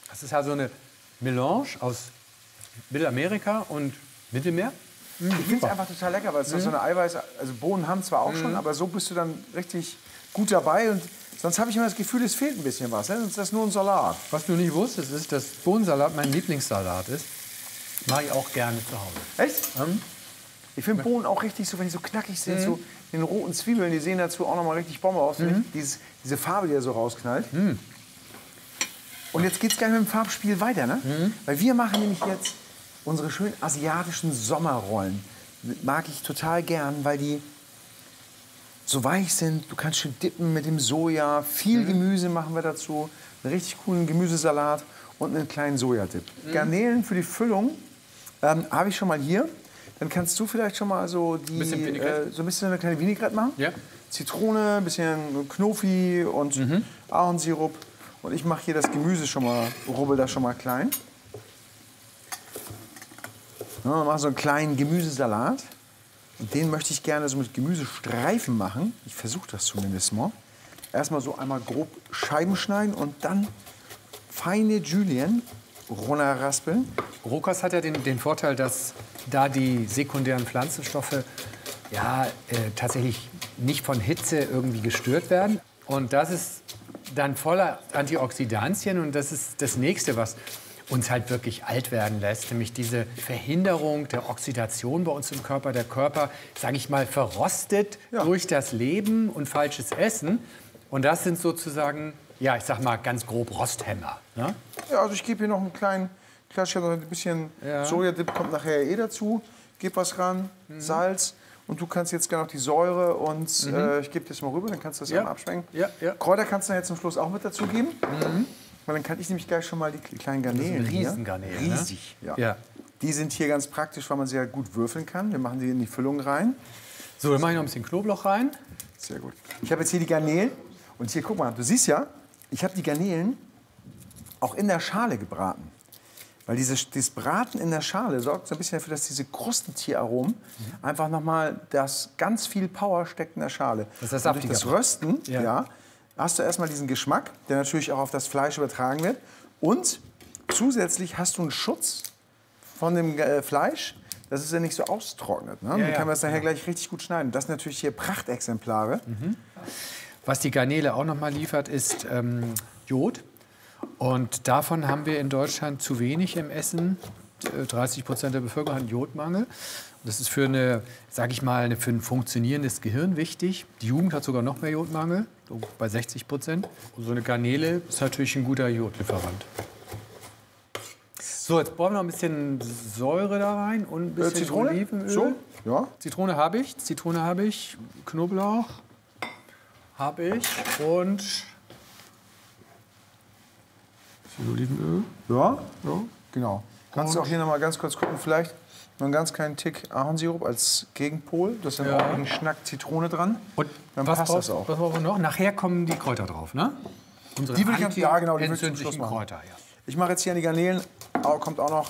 Das ist also eine Melange aus Mittelamerika und Mittelmeer. Ich finde es einfach total lecker, weil es so eine Eiweiß... Also Bohnen haben zwar auch schon, aber so bist du dann richtig gut dabei. Und sonst habe ich immer das Gefühl, es fehlt ein bisschen was. Ne? Sonst ist das nur ein Salat. Was du nicht wusstest, ist, dass Bohnensalat mein Lieblingssalat ist. Mache ich auch gerne zu Hause. Echt? Ich finde Bohnen auch richtig so, wenn die so knackig sind, so den roten Zwiebeln, die sehen dazu auch noch mal richtig Bombe aus. Diese Farbe, die da so rausknallt. Und jetzt geht es gleich mit dem Farbspiel weiter, ne? Weil wir machen nämlich jetzt unsere schönen asiatischen Sommerrollen. Mag ich total gern, weil die so weich sind. Du kannst schön dippen mit dem Soja. Viel Gemüse machen wir dazu. Einen richtig coolen Gemüsesalat und einen kleinen Sojadip. Garnelen für die Füllung habe ich schon mal hier. Dann kannst du vielleicht schon mal so ein bisschen eine kleine Vinaigrette machen. Ja. Zitrone, ein bisschen Knofi und Ahornsirup. Und ich mache hier das Gemüse schon mal, rubbel das schon mal klein. Ja, mache so einen kleinen Gemüsesalat. Und den möchte ich gerne so mit Gemüsestreifen machen. Ich versuche das zumindest mal. Erstmal so einmal grob Scheiben schneiden und dann feine Julienne runterraspeln. Rohkost hat ja den Vorteil, dass da die sekundären Pflanzenstoffe tatsächlich nicht von Hitze irgendwie gestört werden. Und das ist dann voller Antioxidantien. Und das ist das Nächste, was uns halt wirklich alt werden lässt, nämlich diese Verhinderung der Oxidation bei uns im Körper. Der Körper, sage ich mal, verrostet durch das Leben und falsches Essen. Und das sind sozusagen, ja, ich sag mal ganz grob Rosthämmer. Ne? Ja, also ich gebe hier noch einen kleinen, ein bisschen Sojadip kommt nachher dazu. Gib was ran, Salz. Und du kannst jetzt gerne noch die Säure und ich gebe das mal rüber, dann kannst du das einmal abschwenken. Kräuter kannst du jetzt zum Schluss auch mit dazu geben. Weil dann kann ich nämlich gleich schon mal die kleinen Garnelen. Riesengarnelen. Riesig. Ne? Ja. Die sind hier ganz praktisch, weil man sie ja gut würfeln kann. Wir machen die in die Füllung rein. So, dann mache ich noch ein bisschen Knoblauch rein. Sehr gut. Ich habe jetzt hier die Garnelen. Und hier, guck mal, du siehst ja, ich habe die Garnelen auch in der Schale gebraten. Weil dieses Braten in der Schale sorgt so ein bisschen dafür, dass diese Krustentieraromen einfach nochmal, das ganz viel Power steckt in der Schale. Das ist durch das Rösten, hast du erstmal diesen Geschmack, der natürlich auch auf das Fleisch übertragen wird. Und zusätzlich hast du einen Schutz von dem Fleisch, dass es ja nicht so austrocknet. Ne? Dann kann man es nachher gleich richtig gut schneiden. Das sind natürlich hier Prachtexemplare. Was die Garnele auch noch mal liefert, ist Jod. Und davon haben wir in Deutschland zu wenig im Essen. 30% der Bevölkerung hat einen Jodmangel. Das ist für für ein funktionierendes Gehirn wichtig. Die Jugend hat sogar noch mehr Jodmangel, so bei 60%. Und so eine Garnele ist natürlich ein guter Jodlieferant. So, jetzt brauchen wir noch ein bisschen Säure da rein und ein bisschen Zitrone? Olivenöl. So? Ja. Zitrone habe ich, Knoblauch habe ich und Olivenöl. Ja, genau. Kannst du auch hier noch mal ganz kurz gucken, vielleicht noch einen ganz kleinen Tick Ahornsirup als Gegenpol. Das ist dann auch ein Schnack Zitrone dran. Und dann was passt das auch. Was brauchen wir noch? Nachher kommen die Kräuter drauf, ne? Die will ich genau, die will ich zum Schluss entzündlichen machen. Kräuter, ja. Ich mache jetzt hier an die Garnelen, kommt auch noch